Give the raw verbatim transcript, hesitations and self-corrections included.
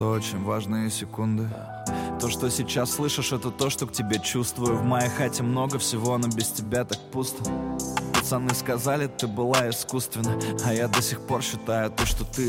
Очень важные секунды. То, что сейчас слышишь, это то, что к тебе чувствую. В моей хате много всего, но без тебя так пусто. Пацаны сказали, ты была искусственна, а я до сих пор считаю то, что ты